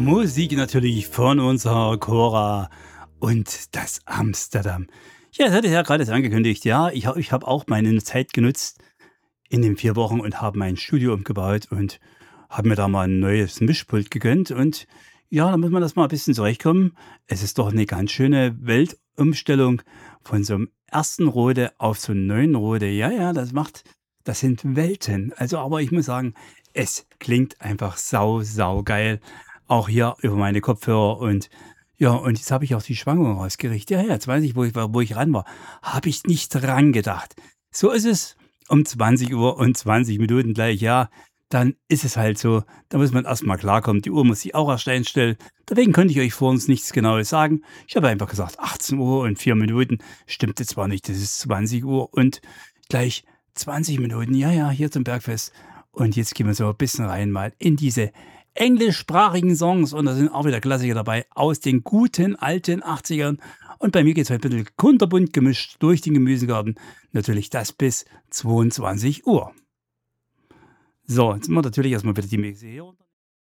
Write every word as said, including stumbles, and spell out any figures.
Musik natürlich von unserer Cora und das Amsterdam. Ja, das hatte ich ja gerade erst angekündigt. Ja, ich habe ich habe auch meine Zeit genutzt in den vier Wochen und habe mein Studio umgebaut und habe mir da mal ein neues Mischpult gegönnt. Und ja, da muss man das mal ein bisschen zurechtkommen. Es ist doch eine ganz schöne Weltumstellung von so einem ersten Rode auf so 'n neuen Rode. Ja, ja, das macht das sind Welten. Also, aber ich muss sagen, es klingt einfach sau, sau geil. Auch hier über meine Kopfhörer und ja, und jetzt habe ich auch die Schwankungen rausgerichtet. Ja, ja, jetzt weiß ich, wo ich war wo ich ran war. Habe ich nicht dran gedacht. So ist es um zwanzig Uhr und zwanzig Minuten gleich, ja, dann ist es halt so. Da muss man erst mal klarkommen. Die Uhr muss sich auch erst einstellen. Deswegen konnte ich euch vor uns nichts Genaues sagen. Ich habe einfach gesagt, achtzehn Uhr und vier Minuten. Stimmte zwar nicht, das ist zwanzig Uhr und gleich zwanzig Minuten. Ja, ja, hier zum Bergfest. Und jetzt gehen wir so ein bisschen rein mal in diese englischsprachigen Songs und da sind auch wieder Klassiker dabei aus den guten alten achtzigern. Und bei mir geht's heute ein bisschen kunterbunt gemischt durch den Gemüsegarten. Natürlich das bis zweiundzwanzig Uhr. So, jetzt sind wir natürlich erstmal wieder die Mixe hier runter.